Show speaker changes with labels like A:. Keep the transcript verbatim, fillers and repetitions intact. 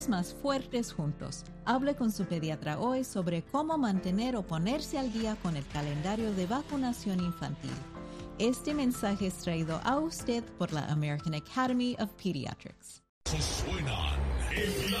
A: más fuertes juntos. Hable con su pediatra hoy sobre cómo mantener o ponerse al día con el calendario de vacunación infantil. Este mensaje es traído a usted por la American Academy of Pediatrics.
B: Suenan en la